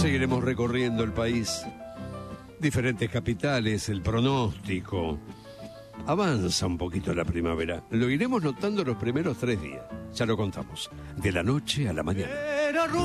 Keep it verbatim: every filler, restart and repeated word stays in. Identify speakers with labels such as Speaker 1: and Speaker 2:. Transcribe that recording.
Speaker 1: Seguiremos recorriendo el país, diferentes capitales, el pronóstico. Avanza un poquito la primavera. Lo iremos notando los primeros tres días. Ya lo contamos. De la noche a la mañana.